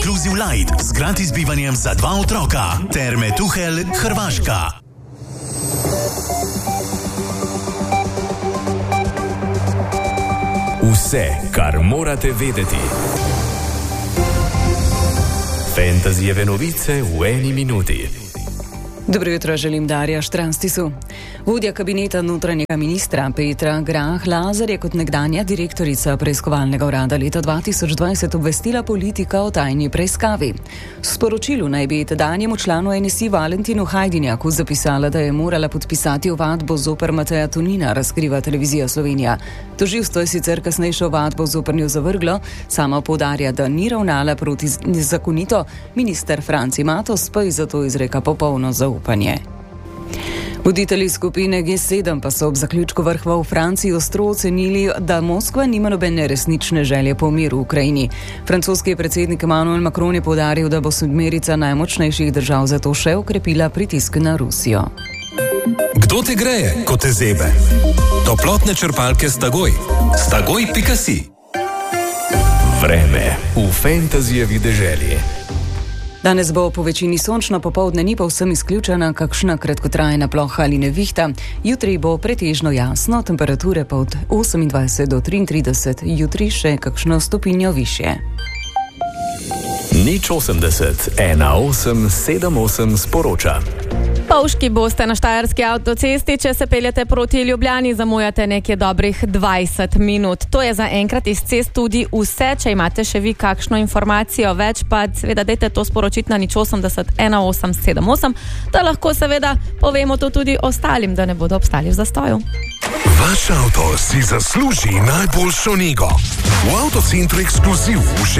Inclusive Light z gratis bivanjem za 2 otroka. Terme Tuhelj, Hrvaška. Vse, kar morate vedeti. Fantasyjeve novice v 1 minuti. Dobro jutro, želim Darja Štranstisu. Vodja kabineta notranjega ministra Petra Grah Lazar je kot nekdanja direktorica preiskovalnega urada leta 2020 obvestila politika o tajni preiskavi. V sporočilu naj bi tedanjemu članu NSI Valentinu Hajdinjaku zapisala, da je morala podpisati ovadbo zoper Mateja Tonina, razkriva Televizija Slovenija. Tožilstvo je sicer kasnejšo ovadbo zoper njo zavrglo, sama poudarja, da ni ravnala protizakonito, minister Franci Matos pa ji zato izreka popolno zaupanje. Voditelji skupine G7 pa so ob zaključku vrha v Franciji ostro ocenili, da Moskva nima nobene resnične želje po miru v Ukrajini. Francoski predsednik Emmanuel Macron je poudaril, da bo sedmerica najmočnejših držav zato še okrepila pritisk na Rusijo. Kdo te greje, ko te zebe? Toplotne črpalke Stagoj. Stagoj.si. Vreme v Fantasyjevi deželi. Danes bo po večini sončno, popoldne ni povsem izključena kakšna kratkotrajna ploha ali nevihta. Jutri bo pretežno jasno, temperature pa od 28 do 33, jutri še kakšno stopinjo višje. 080 1878 sporoča. Polžki boste na štajerski avtocesti, če se peljete proti Ljubljani, zamujate nekje dobrih 20 minut. To je za enkrat iz cest tudi vse. Če imate še vi kakšno informacijo več, pa seveda dajte to sporočiti na 080 1878, da lahko seveda povemo to tudi ostalim, da ne bodo obstali v zastoju. Vaš avto si zasluži najboljšo nego. V Avtocentru Ekskluziv